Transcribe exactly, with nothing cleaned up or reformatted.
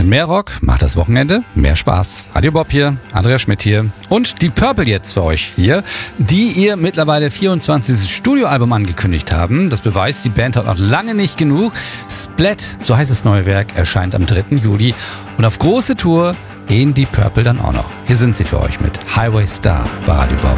mehr Rock macht das Wochenende mehr Spaß. Radio Bob hier, Andreas Schmidt hier und die Purple jetzt für euch hier, die ihr mittlerweile vierundzwanzigstes Studioalbum angekündigt haben. Das beweist, die Band hat noch lange nicht genug. Splat, so heißt das neue Werk, erscheint am dritten Juli und auf große Tour gehen die Purple dann auch noch. Hier sind sie für euch mit Highway Star bei Radio Bob.